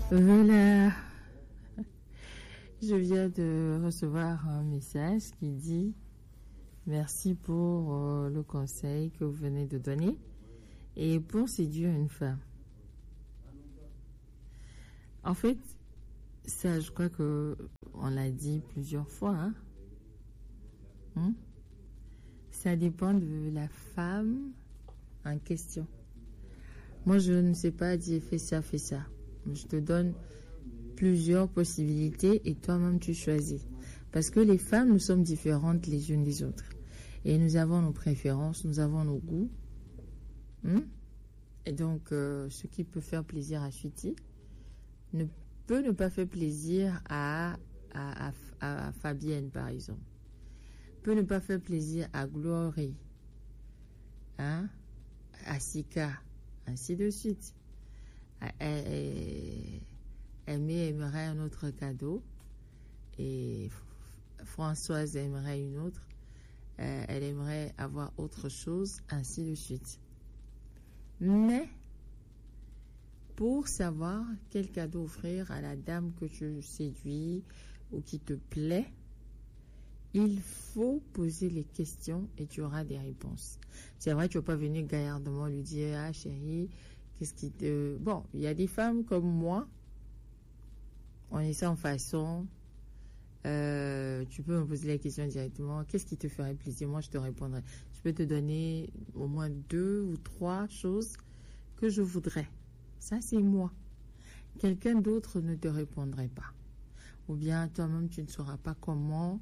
Voilà, je viens de recevoir un message qui dit merci pour le conseil que vous venez de donner et pour séduire une femme. En fait, ça, je crois que on l'a dit plusieurs fois. Ça dépend de la femme en question. Moi, je ne sais pas dire fais ça, fais ça. Je te donne plusieurs possibilités et toi-même tu choisis. Parce que les femmes, nous sommes différentes les unes des autres. Et nous avons nos préférences, nous avons nos goûts. Et donc, ce qui peut faire plaisir à Chuti peut ne pas faire plaisir à Fabienne, par exemple. Peut ne pas faire plaisir à Glory, à Sika, ainsi de suite. Aimerait un autre cadeau et Françoise aimerait une autre. Elle aimerait avoir autre chose, ainsi de suite. Mais pour savoir quel cadeau offrir à la dame que tu séduis ou qui te plaît, il faut poser les questions et tu auras des réponses. C'est vrai, tu ne vas pas venir gaillardement lui dire « Ah chérie, qu'est-ce qui te... » Bon, il y a des femmes comme moi, on est sans façon. Tu peux me poser la question directement. Qu'est-ce qui te ferait plaisir? Moi, je te répondrai. Je peux te donner au moins 2 ou 3 choses que je voudrais. Ça, c'est moi. Quelqu'un d'autre ne te répondrait pas. Ou bien toi-même, tu ne sauras pas comment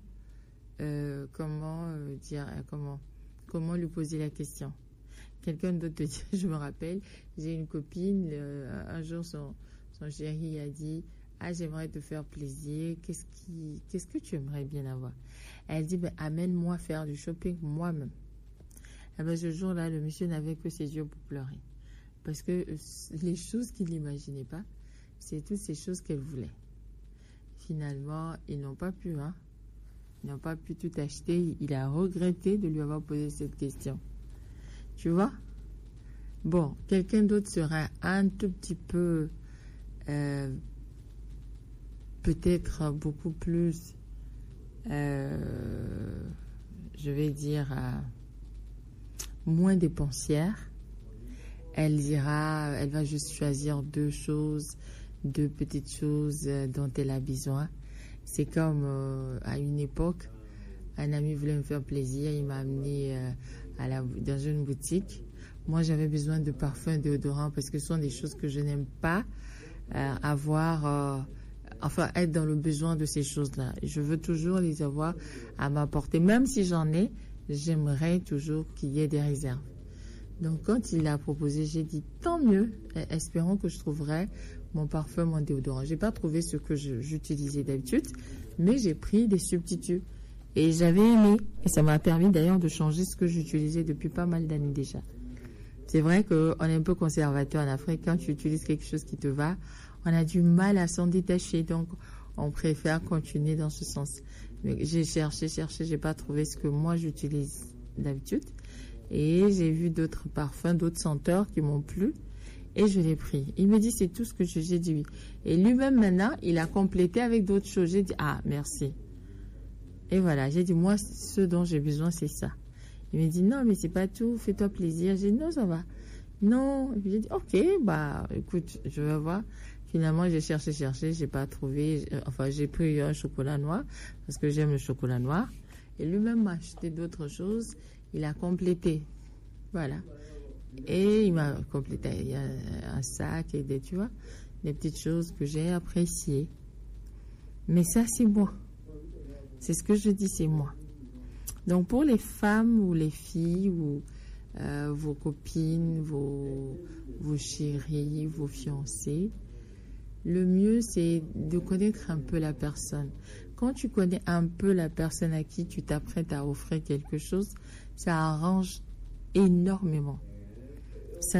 lui poser la question. Quelqu'un d'autre te dit, je me rappelle, j'ai une copine, un jour son chéri a dit, ah, j'aimerais te faire plaisir, qu'est-ce que tu aimerais bien avoir? Elle dit, amène-moi faire du shopping moi-même. Et ce jour-là, le monsieur n'avait que ses yeux pour pleurer. Parce que les choses qu'il n'imaginait pas, c'est toutes ces choses qu'elle voulait. Finalement, ils n'ont pas pu, Ils n'ont pas pu tout acheter. Il a regretté de lui avoir posé cette question. Tu vois? Bon, quelqu'un d'autre sera un tout petit peu... peut-être beaucoup plus, je vais dire, moins dépensière. Elle va juste choisir 2 petites choses dont elle a besoin. C'est comme à une époque, un ami voulait me faire plaisir, il m'a amené dans une boutique. Moi, j'avais besoin de parfums, de déodorants parce que ce sont des choses que je n'aime pas être dans le besoin de ces choses-là. Je veux toujours les avoir à m'apporter. Même si j'en ai, j'aimerais toujours qu'il y ait des réserves. Donc, quand il a proposé, j'ai dit, tant mieux, espérons que je trouverai mon parfum, mon déodorant. J'ai pas trouvé ce que j'utilisais d'habitude, mais j'ai pris des substituts. Et j'avais aimé. Et ça m'a permis d'ailleurs de changer ce que j'utilisais depuis pas mal d'années déjà. C'est vrai qu'on est un peu conservateur en Afrique. Quand tu utilises quelque chose qui te va, on a du mal à s'en détacher. Donc, on préfère continuer dans ce sens. Mais j'ai cherché, j'ai pas trouvé ce que moi j'utilise d'habitude. Et j'ai vu d'autres parfums, d'autres senteurs qui m'ont plu. Et je l'ai pris. Il me dit, c'est tout ce que j'ai dit oui. Et lui-même, maintenant, il a complété avec d'autres choses. J'ai dit, ah, merci. Et voilà, j'ai dit, moi, ce dont j'ai besoin, c'est ça. Il me dit, non, mais c'est pas tout, fais-toi plaisir. J'ai dit, non, ça va. Non. Et puis j'ai dit, ok, écoute, je vais voir. Finalement, j'ai cherché, j'ai pas trouvé. Enfin, j'ai pris un chocolat noir, parce que j'aime le chocolat noir. Et lui-même m'a acheté d'autres choses. Il a complété. Voilà. Et il m'a complété. Il y a un sac et des petites choses que j'ai appréciées. Mais ça, c'est moi. C'est ce que je dis, c'est moi. Donc, pour les femmes ou les filles ou vos copines, vos chéris, vos fiancés, le mieux, c'est de connaître un peu la personne. Quand tu connais un peu la personne à qui tu t'apprêtes à offrir quelque chose, ça arrange énormément. Ça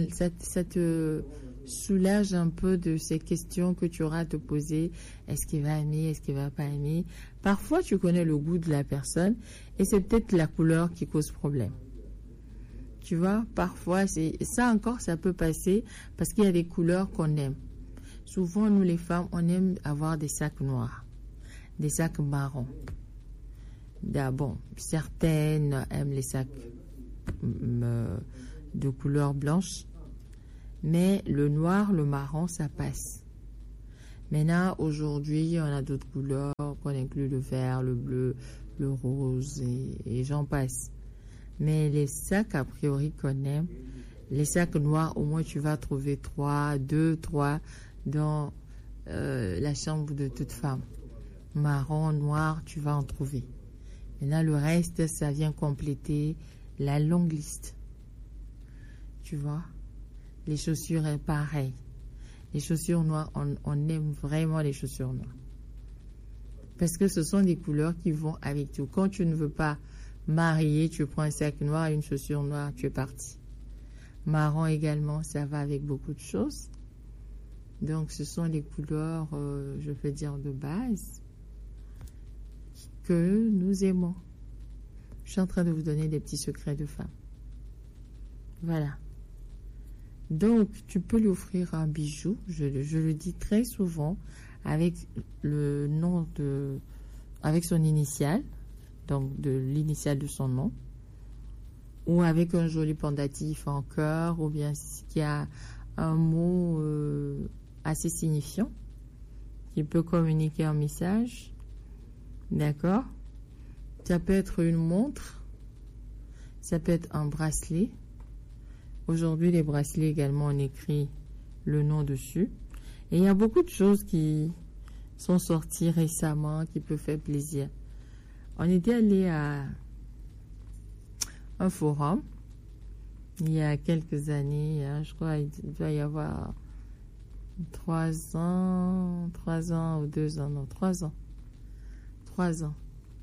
te soulage un peu de ces questions que tu auras à te poser. Est-ce qu'il va aimer? Est-ce qu'il va pas aimer? Parfois, tu connais le goût de la personne et c'est peut-être la couleur qui cause problème. Tu vois, parfois, ça encore, ça peut passer parce qu'il y a des couleurs qu'on aime. Souvent, nous les femmes, on aime avoir des sacs noirs, des sacs marrons. Bon, certaines aiment les sacs de couleur blanche, mais le noir, le marron, ça passe. Maintenant, aujourd'hui, on a d'autres couleurs qu'on inclut, le vert, le bleu, le rose et j'en passe. Mais les sacs, a priori, qu'on aime, les sacs noirs, au moins tu vas trouver 2, 3 dans la chambre de toute femme. Marron, noir, tu vas en trouver. Maintenant, le reste, ça vient compléter la longue liste. Tu vois, les chaussures est pareil. Les chaussures noires, on aime vraiment les chaussures noires. Parce que ce sont des couleurs qui vont avec tout. Quand tu ne veux pas marier, tu prends un sac noir et une chaussure noire, tu es parti. Marron également, ça va avec beaucoup de choses. Donc, ce sont les couleurs, je peux dire, de base que nous aimons. Je suis en train de vous donner des petits secrets de femme. Voilà. Donc, tu peux lui offrir un bijou, je le dis très souvent, avec le nom avec son initiale, donc de l'initiale de son nom, ou avec un joli pendatif en cœur, ou bien qu'il y a un mot assez signifiant, qui peut communiquer un message. D'accord? Ça peut être une montre, ça peut être un bracelet. Aujourd'hui, les bracelets également, on écrit le nom dessus. Et il y a beaucoup de choses qui sont sorties récemment, qui peuvent faire plaisir. On était allé à un forum, il y a quelques années, je crois qu'il doit y avoir 3 ans ou 2 ans, non, 3 ans. 3 ans.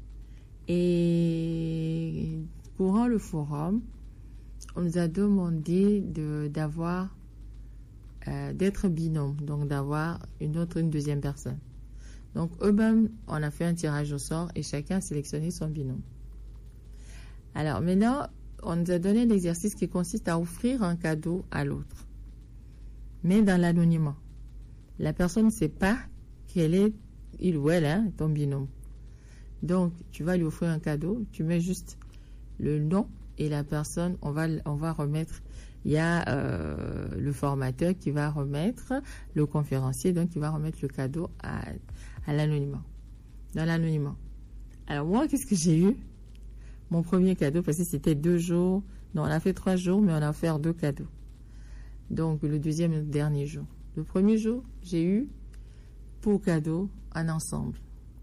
Et courant le forum, on nous a demandé d'être binôme, donc d'avoir une deuxième personne. Donc eux-mêmes, on a fait un tirage au sort et chacun a sélectionné son binôme. Alors maintenant, on nous a donné l'exercice qui consiste à offrir un cadeau à l'autre, mais dans l'anonymat. La personne ne sait pas quel est il ou elle, ton binôme. Donc, tu vas lui offrir un cadeau, tu mets juste le nom et la personne, on va remettre, il y a le formateur qui va remettre, le conférencier, donc qui va remettre le cadeau à l'anonymat, dans l'anonymat. Alors moi, qu'est-ce que j'ai eu? Mon premier cadeau, parce que c'était 2 jours, non, on a fait 3 jours, mais on a offert 2 cadeaux. Donc, le deuxième et le dernier jour. Le premier jour, j'ai eu pour cadeau un ensemble.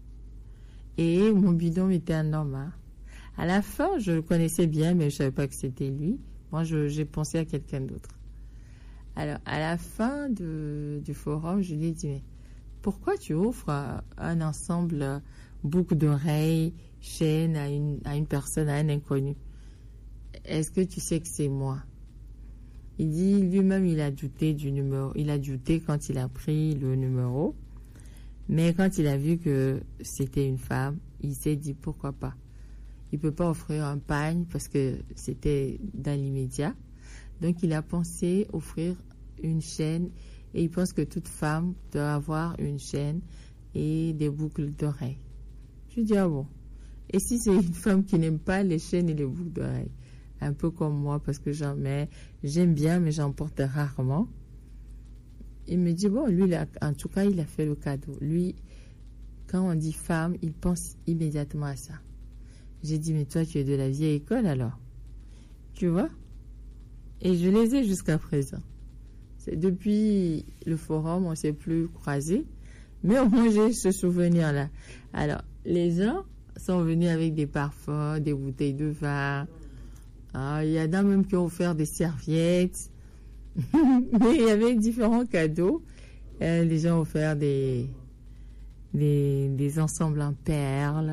Et mon binôme était un homme. Hein. À la fin, je le connaissais bien, mais je ne savais pas que c'était lui. Moi, j'ai pensé à quelqu'un d'autre. Alors, à la fin du forum, je lui ai dit, mais pourquoi tu offres un ensemble boucle d'oreilles, chaîne à une personne, à un inconnu? Est-ce que tu sais que c'est moi? Il dit, lui-même, il a douté du numéro. Il a douté quand il a pris le numéro. Mais quand il a vu que c'était une femme, il s'est dit pourquoi pas. Il ne peut pas offrir un pagne parce que c'était dans l'immédiat. Donc il a pensé offrir une chaîne et il pense que toute femme doit avoir une chaîne et des boucles d'oreilles. Je lui dis ah bon. Et si c'est une femme qui n'aime pas les chaînes et les boucles d'oreilles, un peu comme moi parce que j'aime bien mais j'en porte rarement. Il me dit, bon, lui, en tout cas, il a fait le cadeau. Lui, quand on dit femme, il pense immédiatement à ça. J'ai dit, mais toi, tu es de la vieille école, alors. Tu vois? Et je les ai jusqu'à présent. Depuis le forum, on ne s'est plus croisés. Mais au moins, j'ai ce souvenir-là. Alors, les gens sont venus avec des parfums, des bouteilles de vin. Il y en a même qui ont offert des serviettes. Mais il y avait différents cadeaux. Les gens ont offert des ensembles en perles,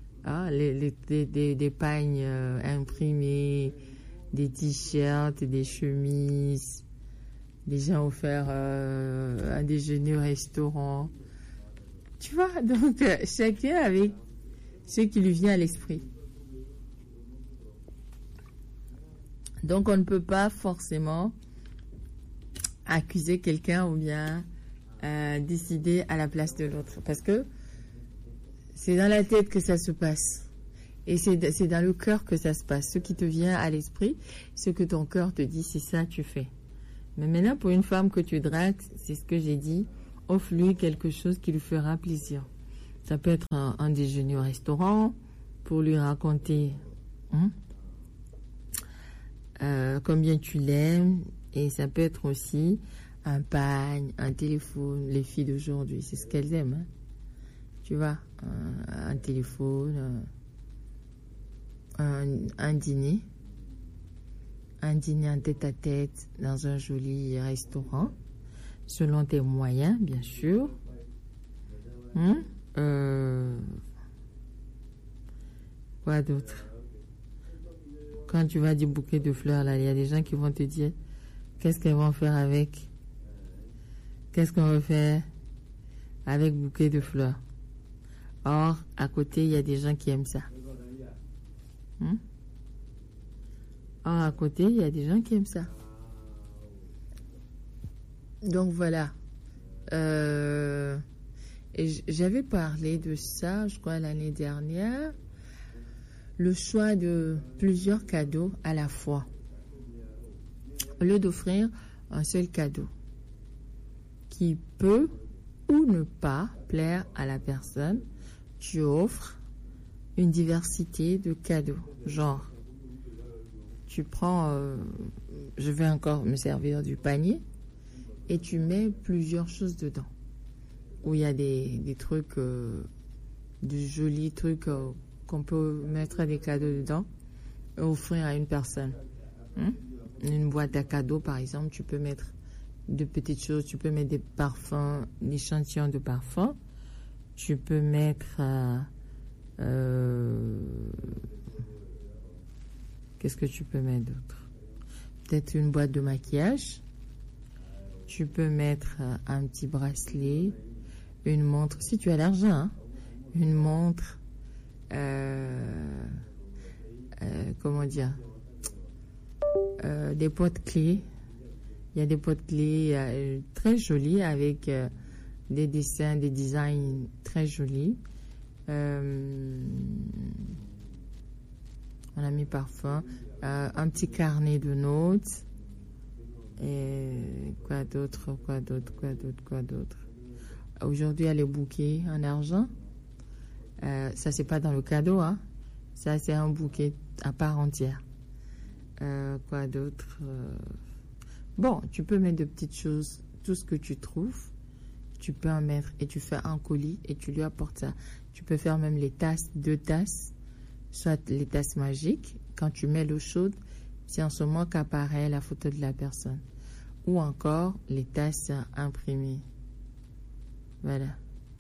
des pagnes imprimés, des t-shirts, des chemises. Les gens ont offert un déjeuner au restaurant. Tu vois, donc chacun avec ce qui lui vient à l'esprit. Donc on ne peut pas forcément accuser quelqu'un ou bien décider à la place de l'autre. Parce que c'est dans la tête que ça se passe. Et c'est dans le cœur que ça se passe. Ce qui te vient à l'esprit, ce que ton cœur te dit, c'est ça tu fais. Mais maintenant, pour une femme que tu dragues, c'est ce que j'ai dit, offre-lui quelque chose qui lui fera plaisir. Ça peut être un déjeuner au restaurant pour lui raconter combien tu l'aimes. Et ça peut être aussi un pagne, un téléphone. Les filles d'aujourd'hui, c'est ce qu'elles aiment. Hein. Tu vois, un téléphone, un dîner en tête-à-tête dans un joli restaurant, selon tes moyens, bien sûr. Quoi d'autre? Quand tu vas dire bouquet de fleurs, là, il y a des gens qui vont te dire qu'est-ce qu'elles vont faire avec? Qu'est-ce qu'on va faire avec bouquet de fleurs? Or, à côté, il y a des gens qui aiment ça. Or, à côté, il y a des gens qui aiment ça. Donc, voilà. Et j'avais parlé de ça, je crois, l'année dernière. Le choix de plusieurs cadeaux à la fois. Au lieu d'offrir un seul cadeau qui peut ou ne pas plaire à la personne, tu offres une diversité de cadeaux. Genre, tu prends, je vais encore me servir du panier, et tu mets plusieurs choses dedans. Où il y a des trucs, des jolis trucs qu'on peut mettre des cadeaux dedans et offrir à une personne. Une boîte à cadeaux, par exemple, tu peux mettre de petites choses. Tu peux mettre des parfums, des échantillons de parfums. Tu peux mettre... qu'est-ce que tu peux mettre d'autre? Peut-être une boîte de maquillage. Tu peux mettre un petit bracelet, une montre, si tu as l'argent, hein, une montre, comment dire, des potes-clés. Il y a des potes-clés très jolis avec des dessins, des designs très jolis. On a mis parfum, un petit carnet de notes. Et quoi d'autre? Aujourd'hui, il y a les bouquets en argent. Ça, c'est pas dans le cadeau, hein. Ça, c'est un bouquet à part entière. Quoi d'autre? Bon, tu peux mettre de petites choses, tout ce que tu trouves. Tu peux en mettre et tu fais un colis et tu lui apportes ça. Tu peux faire même les tasses, 2 tasses, soit les tasses magiques. Quand tu mets l'eau chaude, c'est en ce moment qu'apparaît la photo de la personne. Ou encore les tasses imprimées. Voilà.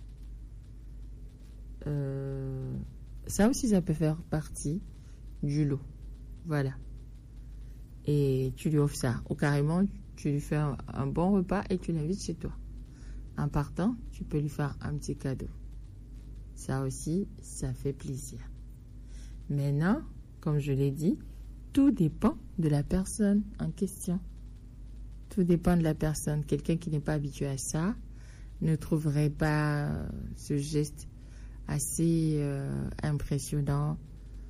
Ça aussi, ça peut faire partie du lot. Voilà. Et tu lui offres ça. Ou carrément, tu lui fais un bon repas et tu l'invites chez toi. En partant, tu peux lui faire un petit cadeau. Ça aussi, ça fait plaisir. Maintenant, comme je l'ai dit, tout dépend de la personne en question. Tout dépend de la personne. Quelqu'un qui n'est pas habitué à ça ne trouverait pas ce geste assez impressionnant.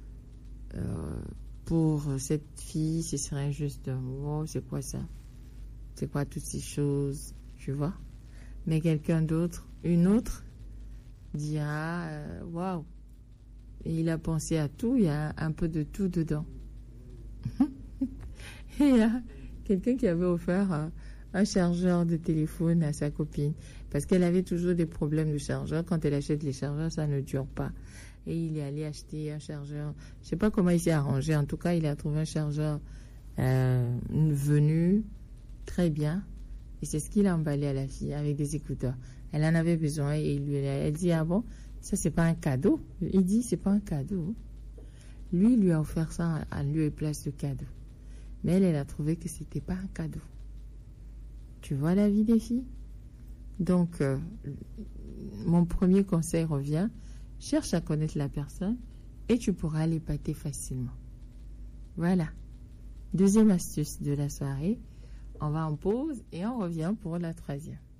Pour cette fille, ce serait juste wow, c'est quoi ça? C'est quoi toutes ces choses? Tu vois? Mais quelqu'un d'autre, une autre, dira waouh, il a pensé à tout, il y a un peu de tout dedans. Et il y a quelqu'un qui avait offert un chargeur de téléphone à sa copine parce qu'elle avait toujours des problèmes de chargeur. Quand elle achète les chargeurs, ça ne dure pas. Et il est allé acheter un chargeur. Je ne sais pas comment il s'est arrangé. En tout cas, il a trouvé un chargeur venu très bien. Et c'est ce qu'il a emballé à la fille avec des écouteurs. Elle en avait besoin et elle dit ah bon, ça c'est pas un cadeau. Il dit c'est pas un cadeau. Lui, il lui a offert ça à lieu et place de cadeau. Mais elle a trouvé que c'était pas un cadeau. Tu vois la vie des filles? Donc, mon premier conseil revient, cherche à connaître la personne et tu pourras l'épater facilement. Voilà. Deuxième astuce de la soirée. On va en pause et on revient pour la troisième.